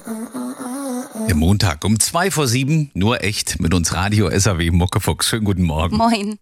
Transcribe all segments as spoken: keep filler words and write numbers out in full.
Der Montag um zwei vor sieben, nur echt, mit uns Radio S A W Muckefuchs. Schönen guten Morgen. Moin.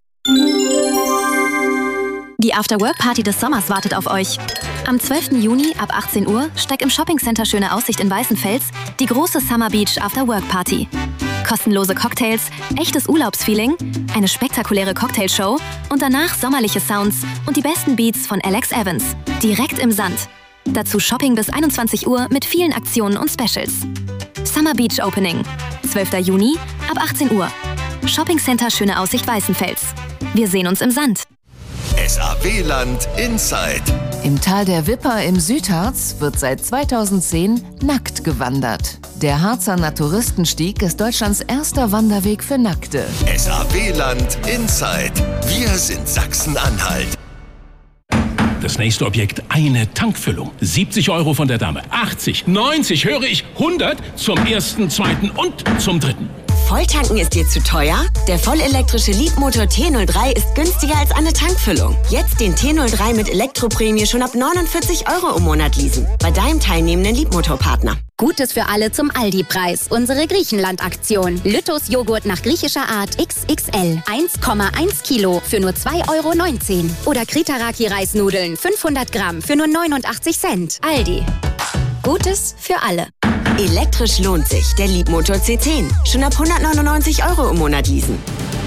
Die After-Work-Party des Sommers wartet auf euch. Am zwölften Juni ab achtzehn Uhr steigt im Shoppingcenter Schöne Aussicht in Weißenfels die große Summer Beach After-Work-Party. Kostenlose Cocktails, echtes Urlaubsfeeling, eine spektakuläre Cocktailshow und danach sommerliche Sounds und die besten Beats von Alex Evans. Direkt im Sand. Dazu Shopping bis einundzwanzig Uhr mit vielen Aktionen und Specials. Summer Beach Opening. zwölften Juni ab achtzehn Uhr. Shoppingcenter Schöne Aussicht Weißenfels. Wir sehen uns im Sand. S A W-Land Inside. Im Tal der Wipper im Südharz wird seit zweitausendzehn nackt gewandert. Der Harzer Naturistenstieg ist Deutschlands erster Wanderweg für Nackte. S A W-Land Inside. Wir sind Sachsen-Anhalt. Das nächste Objekt, eine Tankfüllung. siebzig Euro von der Dame. achtzig, neunzig, höre ich, hundert zum ersten, zweiten und zum dritten. Volltanken ist dir zu teuer? Der vollelektrische Leapmotor T null drei ist günstiger als eine Tankfüllung. Jetzt den T null drei mit Elektroprämie schon ab neunundvierzig Euro im Monat leasen. Bei deinem teilnehmenden Leapmotor-Partner. Gutes für alle zum Aldi-Preis. Unsere Griechenland-Aktion. Lüttos Joghurt nach griechischer Art X X L. eins Komma eins Kilo für nur zwei Euro neunzehn. Oder Kritaraki-Reisnudeln fünfhundert Gramm für nur neunundachtzig Cent. Aldi. Gutes für alle. Elektrisch lohnt sich. Der Leapmotor C zehn. Schon ab hundertneunundneunzig Euro im Monat leasen.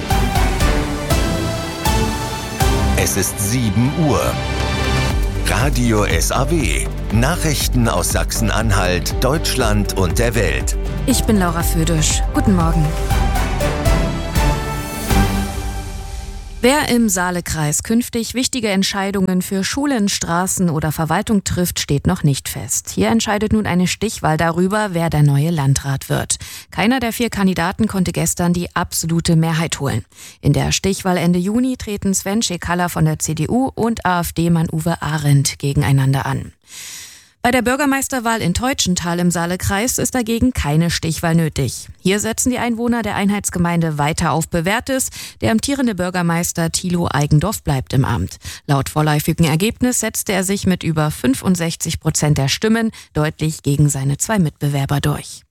Es ist sieben Uhr. Radio S A W. Nachrichten aus Sachsen-Anhalt, Deutschland und der Welt. Ich bin Laura Födisch. Guten Morgen. Wer im Saalekreis künftig wichtige Entscheidungen für Schulen, Straßen oder Verwaltung trifft, steht noch nicht fest. Hier entscheidet nun eine Stichwahl darüber, wer der neue Landrat wird. Keiner der vier Kandidaten konnte gestern die absolute Mehrheit holen. In der Stichwahl Ende Juni treten Sven Schekalla von der C D U und AfD-Mann Uwe Arendt gegeneinander an. Bei der Bürgermeisterwahl in Teutschenthal im Saalekreis ist dagegen keine Stichwahl nötig. Hier setzen die Einwohner der Einheitsgemeinde weiter auf Bewährtes. Der amtierende Bürgermeister Thilo Eigendorf bleibt im Amt. Laut vorläufigen Ergebnis setzte er sich mit über fünfundsechzig Prozent der Stimmen deutlich gegen seine zwei Mitbewerber durch.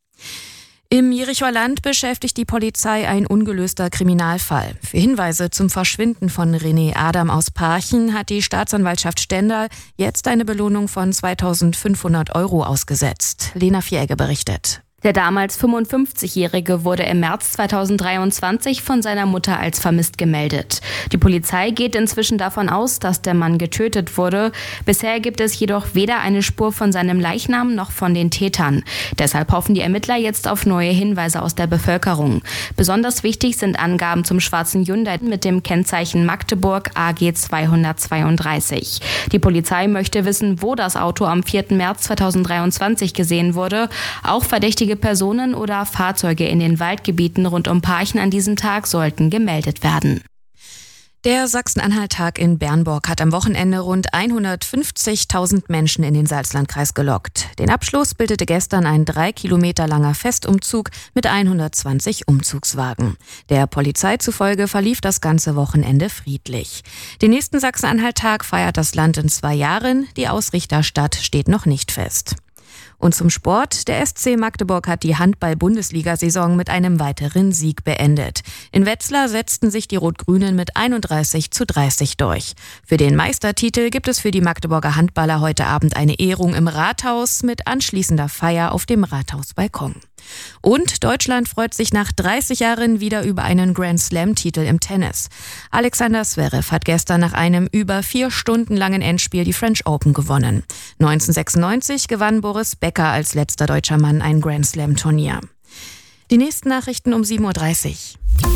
Im Jerichoer Land beschäftigt die Polizei ein ungelöster Kriminalfall. Für Hinweise zum Verschwinden von René Adam aus Parchen hat die Staatsanwaltschaft Stendal jetzt eine Belohnung von zweitausendfünfhundert Euro ausgesetzt. Lena Vieregge berichtet. Der damals fünfundfünfzigjährige wurde im März zweitausenddreiundzwanzig von seiner Mutter als vermisst gemeldet. Die Polizei geht inzwischen davon aus, dass der Mann getötet wurde. Bisher gibt es jedoch weder eine Spur von seinem Leichnam noch von den Tätern. Deshalb hoffen die Ermittler jetzt auf neue Hinweise aus der Bevölkerung. Besonders wichtig sind Angaben zum schwarzen Hyundai mit dem Kennzeichen Magdeburg A G zweihundertzweiunddreißig. Die Polizei möchte wissen, wo das Auto am vierten März zweitausenddreiundzwanzig gesehen wurde. Auch verdächtige Personen oder Fahrzeuge in den Waldgebieten rund um Parchen an diesem Tag sollten gemeldet werden. Der Sachsen-Anhalt-Tag in Bernburg hat am Wochenende rund hundertfünfzigtausend Menschen in den Salzlandkreis gelockt. Den Abschluss bildete gestern ein drei Kilometer langer Festumzug mit hundertzwanzig Umzugswagen. Der Polizei zufolge verlief das ganze Wochenende friedlich. Den nächsten Sachsen-Anhalt-Tag feiert das Land in zwei Jahren. Die Ausrichterstadt steht noch nicht fest. Und zum Sport. Der S C Magdeburg hat die Handball-Bundesliga-Saison mit einem weiteren Sieg beendet. In Wetzlar setzten sich die Rot-Grünen mit einunddreißig zu dreißig durch. Für den Meistertitel gibt es für die Magdeburger Handballer heute Abend eine Ehrung im Rathaus mit anschließender Feier auf dem Rathausbalkon. Und Deutschland freut sich nach dreißig Jahren wieder über einen Grand-Slam-Titel im Tennis. Alexander Zverev hat gestern nach einem über vier Stunden langen Endspiel die French Open gewonnen. neunzehnhundertsechsundneunzig gewann Boris Becker als letzter deutscher Mann ein Grand-Slam-Turnier. Die nächsten Nachrichten um sieben Uhr dreißig.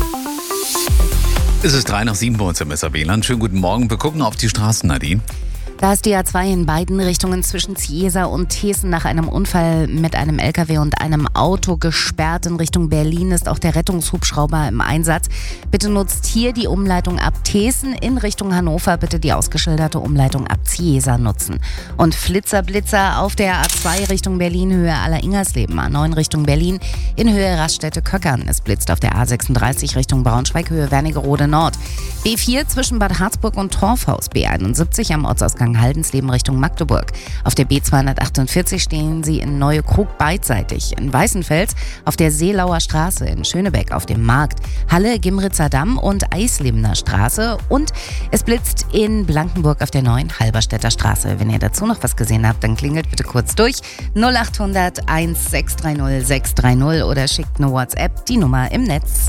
Es ist drei nach sieben bei uns im S A W-Land. Schönen guten Morgen. Wir gucken auf die Straßen, Nadine. Da ist die A zwei in beiden Richtungen zwischen Ziesa und Thesen nach einem Unfall mit einem L K W und einem Auto gesperrt. In Richtung Berlin ist auch der Rettungshubschrauber im Einsatz. Bitte nutzt hier die Umleitung ab Thesen. In Richtung Hannover bitte die ausgeschilderte Umleitung ab Ziesa nutzen. Und Flitzer, Blitzer auf der A zwei Richtung Berlin, Höhe Aller-Ingersleben. A neun Richtung Berlin, in Höhe Raststätte-Köckern. Es blitzt auf der A sechsunddreißig Richtung Braunschweig, Höhe Wernigerode Nord. B vier zwischen Bad Harzburg und Torfhaus. B einundsiebzig am Ortsausgang Ausgang Haldensleben Richtung Magdeburg. Auf der B zweihundertachtundvierzig stehen Sie in Neuekrug beidseitig. In Weißenfels auf der Seelauer Straße, in Schönebeck auf dem Markt, Halle, Gimritzer Damm und Eislebner Straße. Und es blitzt in Blankenburg auf der neuen Halberstädter Straße. Wenn ihr dazu noch was gesehen habt, dann klingelt bitte kurz durch null acht hundert eins sechs drei null sechs drei null oder schickt eine WhatsApp, die Nummer im Netz.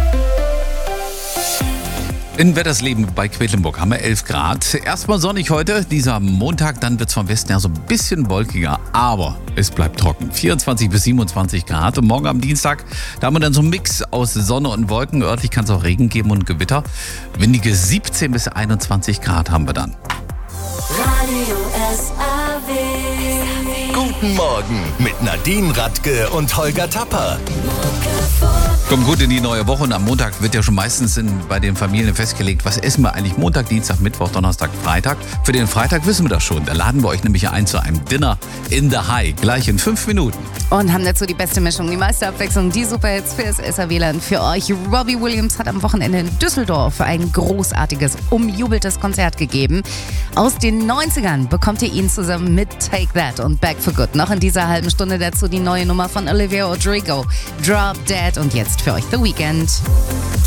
In Wettersleben bei Quedlinburg haben wir elf Grad. Erstmal sonnig heute, dieser Montag, dann wird es vom Westen ja so ein bisschen wolkiger, aber es bleibt trocken. vierundzwanzig bis siebenundzwanzig Grad und morgen am Dienstag, da haben wir dann so einen Mix aus Sonne und Wolken. Örtlich kann es auch Regen geben und Gewitter. Windige siebzehn bis einundzwanzig Grad haben wir dann. Radio S A W. Guten Morgen mit Nadine Radke und Holger Tapper. Kommt gut in die neue Woche und am Montag wird ja schon meistens in, bei den Familien festgelegt, was essen wir eigentlich Montag, Dienstag, Mittwoch, Donnerstag, Freitag. Für den Freitag wissen wir das schon. Da laden wir euch nämlich ein zu einem Dinner in the High. Gleich in fünf Minuten. Und haben dazu die beste Mischung, die meiste Abwechslung, die Superhits für das S A W-Land für euch. Robbie Williams hat am Wochenende in Düsseldorf ein großartiges, umjubeltes Konzert gegeben. Aus den neunzigern bekommt ihr ihn zusammen mit Take That und Back for Good. Noch in dieser halben Stunde dazu die neue Nummer von Olivia Rodrigo, Drop Dead und jetzt für euch The Weeknd.